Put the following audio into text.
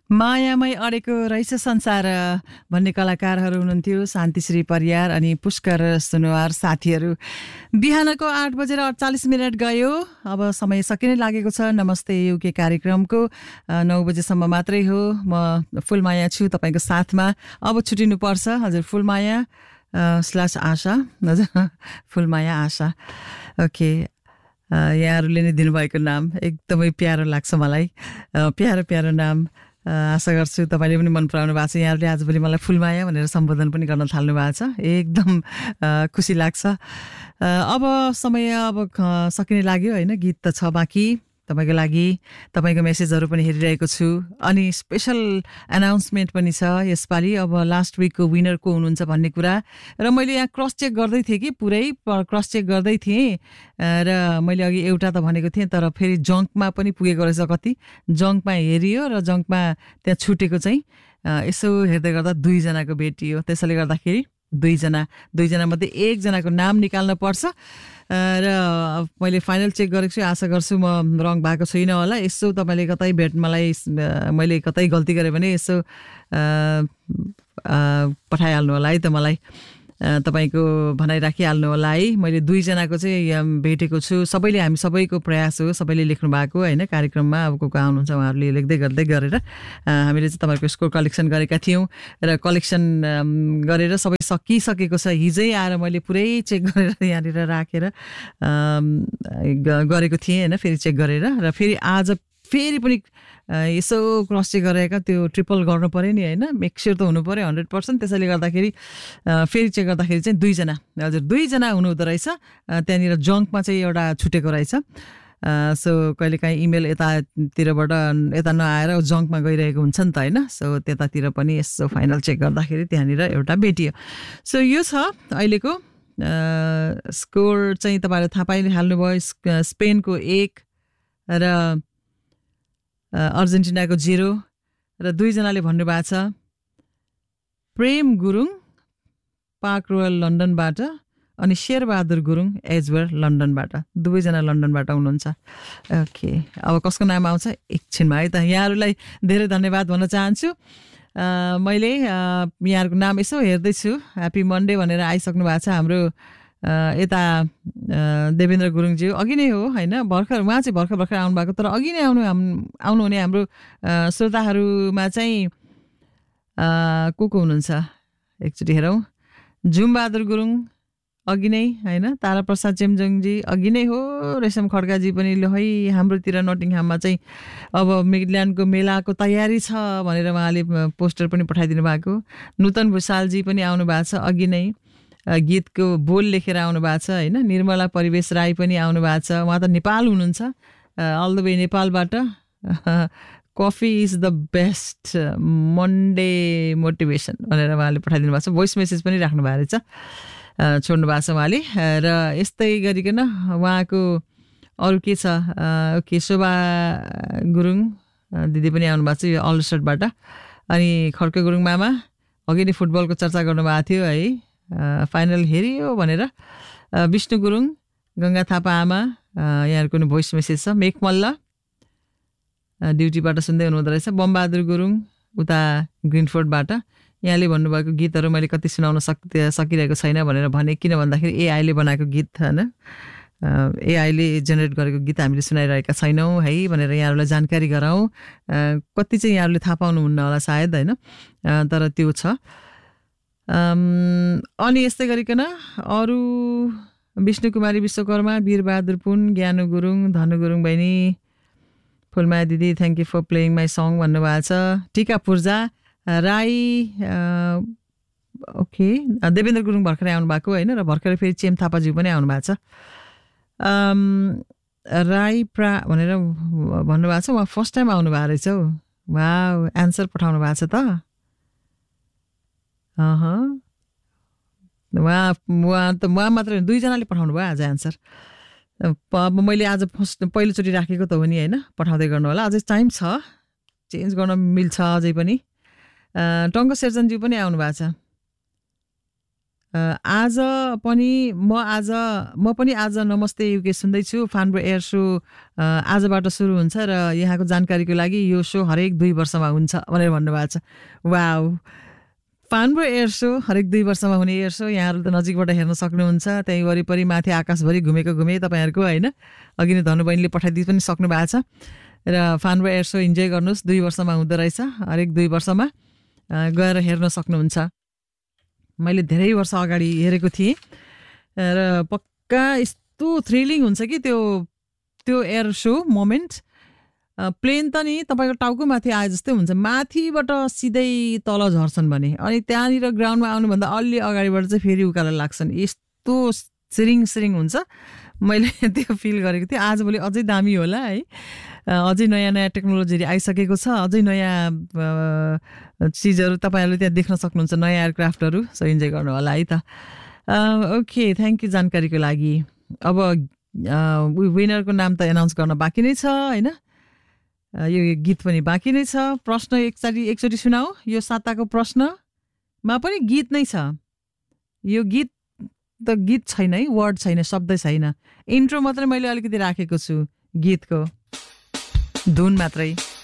मायामै अडेको रहेछ संसार भन्ने कलाकारहरू हुनुहुन्थ्यो शान्तिश्री परियार अनि पुष्कर सुनुवार साथीहरू। बिहानको 8 बजेर 48 मिनट गयो। अब समय सकिनै लागेको छ। नमस्ते युके कार्यक्रमको 9 बजेसम्म मात्रै हो। म फुलमाया छु तपाईँको साथमा। अब छुटिनुपर्छ हजुर। फुलमाया / आशा हजुर फुलमाया आशा। ओके, यहाँहरूले नै दिनुभएको नाम एकदमै प्यारो लाग्छ मलाई। प्यारो प्यारो नाम। आशा गर्छु तपाईँले पनि मन पराउनु भएको छ। यहाँहरूले आजभोलि मलाई फुलमाया भनेर सम्बोधन पनि गर्न थाल्नु भएको छ। एकदम खुसी लाग्छ। अब समय सकिने लाग्यो होइन। गीत त छ बाँकी तपाईँको लागि। तपाईँको मेसेजहरू पनि हेरिरहेको छु। अनि स्पेसल एनाउन्समेन्ट पनि छ यसपालि। अब लास्ट विकको विनर को हुनुहुन्छ भन्ने कुरा र मैले यहाँ क्रस चेक गर्दै थिएँ कि पुरै क्रस चेक गर्दै थिएँ र मैले अघि एउटा त भनेको थिएँ तर फेरि जङ्कमा पनि पुगेको रहेछ। कति जङ्कमा हेरियो र जङ्कमा त्यहाँ छुटेको चाहिँ यसो हेर्दै गर्दा 2 जनाको भेटियो। त्यसैले गर्दाखेरि 2 जना मध्ये 1 जनाको नाम निकाल्न पर्छ र मैले फाइनल चेक गरेको छु। आशा गर्छु म रङ भएको छैन होला। यसो तपाईँले कतै मैले कतै गल्ती गरेँ भने यसो पठाइहाल्नु होला है त मलाई। तपाईँको भनाइ राखिहाल्नु होला है। मैले 2 जनाको चाहिँ भेटेको छु। हामी सबैको प्रयास हो। सबैले लेख्नु भएको होइन कार्यक्रममा। अब को आउनुहुन्छ उहाँहरूले लेख्दै गर्दै गरेर हामीले चाहिँ तपाईँहरूको स्कोर कलेक्सन गरेका थियौँ र कलेक्सन गरेर सबै सकिसकेको छ। हिजै आएर मैले पुरै चेक गरेर यहाँनिर राखेर गरेको थिएँ होइन। फेरि चेक गरेर र फेरि आज फेरि पनि यसो क्रस चेक गरेका त्यो ट्रिपल गर्नु पऱ्यो नि होइन। मेक स्योर त हुनु पऱ्यो 100%। त्यसैले गर्दाखेरि फेरि चेक गर्दाखेरि चाहिँ 2 जना हजुर 2 जना हुनुहुँदो रहेछ। त्यहाँनिर जङ्कमा चाहिँ एउटा छुटेको रहेछ। सो कहिलेकाहीँ इमेल यतातिरबाट यता नआएर जङ्कमा गइरहेको हुन्छ नि त होइन। सो त्यतातिर पनि यसो फाइनल चेक गर्दाखेरि त्यहाँनिर एउटा भेटियो। सो यो छ अहिलेको स्कोर चाहिँ तपाईँहरूले थाहा पाइहाल्नुभयो। स्पेनको 1 र अर्जेन्टिनाको 0 र 2 जनाले भन्नुभएको छ। प्रेम गुरुङ पार्क रोयल लन्डनबाट अनि शेरबहादुर गुरुङ एजवेयर लन्डनबाट। 2 जना लन्डनबाट हुनुहुन्छ। ओके, अब कसको नाम आउँछ एकछिनमा है त। यहाँहरूलाई धेरै धन्यवाद भन्न चाहन्छु। मैले यहाँहरूको नाम यसो हेर्दैछु। ह्याप्पी मन्डे भनेर आइसक्नु भएको छ हाम्रो यता देवेन्द्र गुरुङज्यू। अघि नै हो होइन। उहाँ चाहिँ भर्खर आउनुभएको तर अघि नै आउनुहुने हाम्रो श्रोताहरूमा चाहिँ को हुनुहुन्छ एकचोटि हेरौँ। झुमबहादुर गुरुङ अघि नै होइन। तारा प्रसाद चेम्जोङजी अघि नै हो। रेशम खड्काजी पनि ल है हाम्रोतिर नटिङहाममा चाहिँ अब मिडल्यान्डको मेलाको तयारी छ भनेर उहाँले पोस्टर पनि पठाइदिनु भएको। नूतन भुषालजी पनि आउनु भएको छ अघि नै। गीतको बोल लेखेर आउनु भएको छ होइन। निर्मला परिवेश राई पनि आउनु भएको छ। उहाँ त नेपाल हुनुहुन्छ। अल द वे नेपालबाट। Coffee is the best Monday motivation भनेर उहाँले पठाइदिनु भएको छ। भोइस मेसेज पनि राख्नु भएको रहेछ। छोड्नु भएको छ उहाँले। र यस्तै गरिकन उहाँको अरू के छ। ओके, शोभा गुरुङ दिदी पनि आउनु भएको छ यो अल्सटबाट। अनि खड्क गुरुङ मामा अघि नै फुटबलको चर्चा गर्नुभएको थियो है। फाइनल हेरियो भनेर। विष्णु गुरुङ गङ्गा थापा आमा यहाँहरूको भोइस मेसेज छ। मेक मल्ल ड्युटीबाट सुन्दै हुनुहुँदो रहेछ। बमबहादुर गुरुङ उता ग्रिनफोर्डबाट। यहाँले भन्नुभएको गीतहरू मैले कति सुनाउन सकिरहेको छैन भनेर भने। किन भन्दाखेरि एआईले बनाएको गीत होइन। एआईले जेनेरेट गरेको गीत हामीले सुनाइरहेका छैनौँ है भनेर यहाँहरूलाई जानकारी गराउँ। कति चाहिँ यहाँहरूले थाहा पाउनुहुन्न होला सायद होइन। तर त्यो छ। अनि यस्तै गरिकन अरू विष्णु कुमारी विश्वकर्मा, वीरबहादुर पुन, ज्ञानु गुरुङ, धनु गुरुङ बहिनी, फुलमाया दिदी thank you for playing my song भन्नुभएको छ। टिका पूर्जा राई ओके। देवेन्द्र गुरुङ भर्खरै आउनु भएको होइन। र भर्खरै फेरि चेम थापाज्यू पनि आउनु भएको छ। राई भनेर भन्नुभएको छ। उहाँ फर्स्ट टाइम आउनु भएको रहेछ हौ। वाह, एन्सर पठाउनु भएको छ त। उहाँ मात्र 2 जनाले पठाउनु भयो आज एन्सर। अब मैले आज पहिलोचोटि राखेको त हो नि होइन। पठाउँदै गर्नु होला। अझै टाइम छ। चेन्ज गर्न मिल्छ अझै पनि। टङ्क शेरचन्दज्यू पनि आउनु भएको छ। आज पनि आज नमस्ते युके सुन्दैछु। फानब्रो एयर सो आजबाट सुरु हुन्छ र यहाँको जानकारीको लागि यो सो हरेक 2 वर्षमा हुन्छ भनेर भन्नुभएको छ। वाउ, फानब्रो एयर सो हरेक 2 वर्षमा हुने एयर सो यहाँहरू त नजिकबाट हेर्न सक्नुहुन्छ। त्यही वरिपरि माथि आकाशभरि घुमे तपाईँहरूको होइन। अघि नै धनु बहिनीले पठाइदिइ पनि सक्नु भएको छ र फानब्रो एयर सो इन्जोय गर्नुहोस्। 2 वर्षमा हुँदो रहेछ, हरेक 2 वर्षमा गएर हेर्न सक्नुहुन्छ। मैले धेरै वर्ष अगाडि हेरेको थिएँ र पक्का यस्तो थ्रिलिङ हुन्छ कि त्यो एयर सो मोमेन्ट। प्लेन त नि तपाईँको टाउको माथि आए जस्तै हुन्छ, माथिबाट सिधै तल झर्छन् भने, अनि त्यहाँनिर ग्राउन्डमा आउनुभन्दा अलि अगाडिबाट चाहिँ फेरि उकालो लाग्छन्। यस्तो सिरिङ हुन्छ। मैले त्यो फिल गरेको थिएँ। आजभोलि अझै दामी होला है, अझै नयाँ टेक्नोलोजीहरू आइसकेको छ, अझै नयाँ चिजहरू तपाईँहरूले त्यहाँ देख्न सक्नुहुन्छ, नयाँ एयरक्राफ्टहरू। सो इन्जोय गर्नु होला है त। ओके, थ्याङ्क यू जानकारीको लागि। अब विनरको नाम त एनाउन्स गर्न बाँकी नै छ होइन, यो गीत पनि बाँकी नै छ। प्रश्न एकचोटि सुनाऊ। यो साताको प्रश्नमा पनि गीत नै छ। यो गीत छैन है, वर्ड छैन, शब्द छैन। इन्ट्रो मात्रै मैले अलिकति राखेको छु, गीतको धुन मात्रै।